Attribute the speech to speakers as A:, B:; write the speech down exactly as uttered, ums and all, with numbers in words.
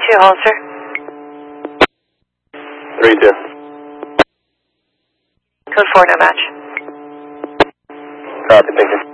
A: two, hold, sir.
B: three two.
A: Code four, no match.
B: Copy, thank you.